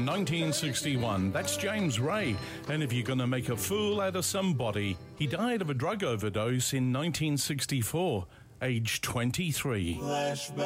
1961. That's James Ray. And if you're going to make a fool out of somebody, he died of a drug overdose in 1964, age 23. Flashback.